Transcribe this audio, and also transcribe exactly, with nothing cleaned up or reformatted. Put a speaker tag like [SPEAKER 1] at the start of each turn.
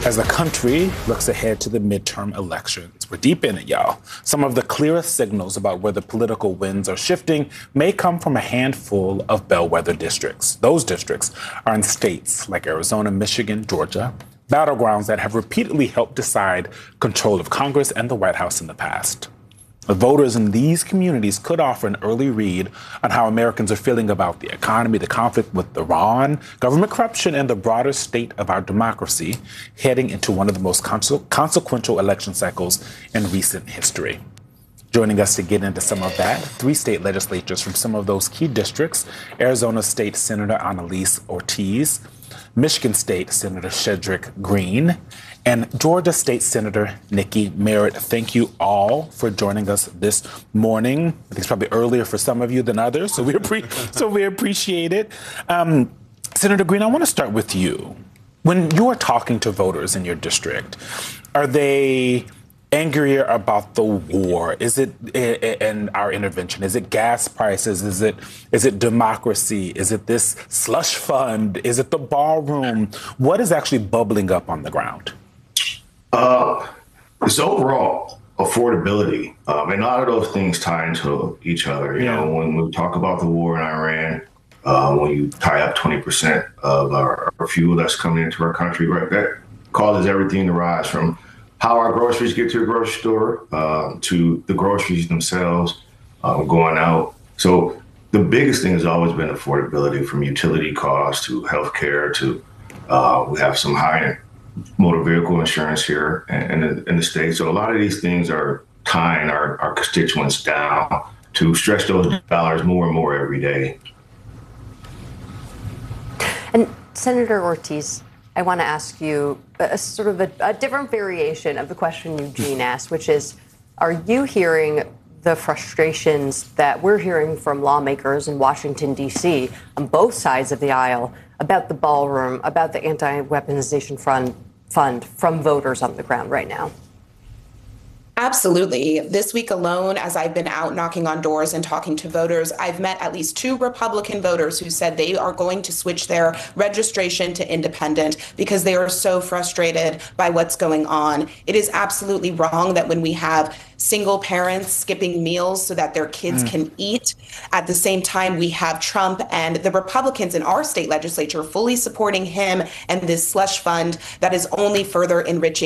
[SPEAKER 1] As the country looks ahead to the midterm elections, we're deep in it, y'all. Some of the clearest signals about where the political winds are shifting may come from a handful of bellwether districts. Those districts are in states like Arizona, Michigan, Georgia, battlegrounds that have repeatedly helped decide control of Congress and the White House in the past. The voters in these communities could offer an early read on how Americans are feeling about the economy, the conflict with Iran, government corruption, and the broader state of our democracy heading into one of the most consequential election cycles in recent history. Joining us to get into some of that, three state legislatures from some of those key districts: Arizona State Senator Annalise Ortiz, Michigan State Senator Shedrick Green, and Georgia State Senator Nikki Merritt. Thank you all for joining us this morning. I think it's probably earlier for some of you than others, so we, appre- so we appreciate it. Um, Senator Green, I want to start with you. When you are talking to voters in your district, are they angrier about the war? Is it and our intervention? Is it gas prices? Is it is it democracy? Is it this slush fund? Is it the ballroom? What is actually bubbling up on the ground?
[SPEAKER 2] Uh, it's overall affordability. Um, and a lot of those things tie into each other. You yeah. know, when we talk about the war in Iran, uh, when you tie up twenty percent of our, our fuel that's coming into our country, right, that causes everything to rise, from how our groceries get to the grocery store, uh, to the groceries themselves um, going out. So the biggest thing has always been affordability, from utility costs to healthcare to uh, we have some high motor vehicle insurance here in, in, the, in the state. So a lot of these things are tying our, our constituents down to stretch those dollars more and more every day.
[SPEAKER 3] And Senator Ortiz, I want to ask you a, a sort of a, a different variation of the question Eugene asked, which is, are you hearing the frustrations that we're hearing from lawmakers in Washington, D C on both sides of the aisle about the ballroom, about the anti-weaponization fund, fund from voters on the ground right now?
[SPEAKER 4] Absolutely. This week alone, as I've been out knocking on doors and talking to voters, I've met at least two Republican voters who said they are going to switch their registration to independent because they are so frustrated by what's going on. It is absolutely wrong that when we have single parents skipping meals so that their kids mm. can eat, at the same time we have Trump and the Republicans in our state legislature fully supporting him and this slush fund that is only further enriching